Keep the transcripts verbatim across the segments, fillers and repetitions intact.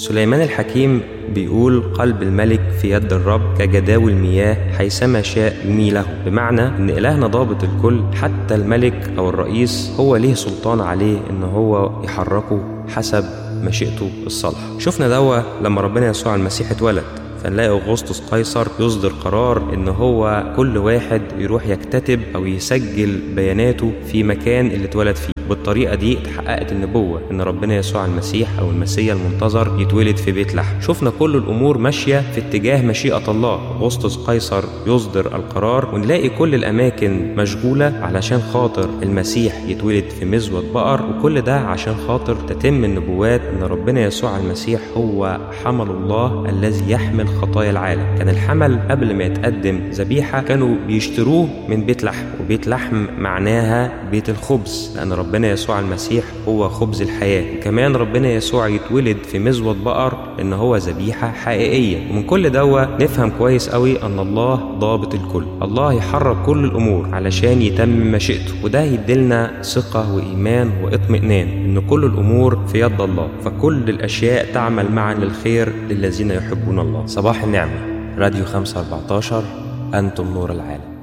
سليمان الحكيم بيقول: قلب الملك في يد الرب كجداول المياه حيثما شاء يميله، بمعنى ان إلهنا ضابط الكل، حتى الملك او الرئيس هو ليه سلطان عليه ان هو يحركه حسب مشيئته الصالحة. شفنا دوا لما ربنا يسوع المسيح اتولد، فنلاقي أغسطس قيصر يصدر قرار ان هو كل واحد يروح يكتتب او يسجل بياناته في مكان اللي اتولد فيه. بالطريقة دي اتحققت النبوة ان ربنا يسوع المسيح او المسيح المنتظر يتولد في بيت لحم. شفنا كل الامور ماشية في اتجاه مشيئة الله. أغسطس قيصر يصدر القرار ونلاقي كل الاماكن مشغولة علشان خاطر المسيح يتولد في مزود بقر، وكل ده عشان خاطر تتم النبوات ان ربنا يسوع المسيح هو حمل الله الذي يحمل خطايا العالم. كان الحمل قبل ما يتقدم ذبيحة كانوا بيشتروه من بيت لحم، وبيت لحم معناها بيت الخبز، لأن ربنا يسوع المسيح هو خبز الحياة. وكمان ربنا يسوع يتولد في مزود بقر إن هو ذبيحة حقيقية. ومن كل دوا نفهم كويس قوي أن الله ضابط الكل، الله يحرك كل الأمور علشان يتم مشيئته، وده يدلنا ثقة وإيمان واطمئنان إن كل الأمور في يد الله، فكل الأشياء تعمل معا للخير للذين يحبون الله. صباح النعمة. راديو خمسة أربعتاشر، أنتم نور العالم.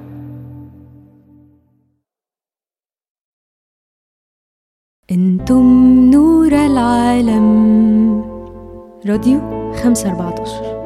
أنتم نور العالم. راديو خمسة أربعتاشر.